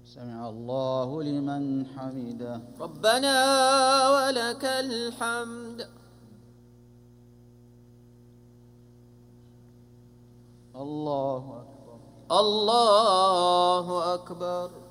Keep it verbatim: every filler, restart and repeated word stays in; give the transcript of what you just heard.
سمع الله لمن حمده ربنا ولك الحمد الله أكبر الله أكبر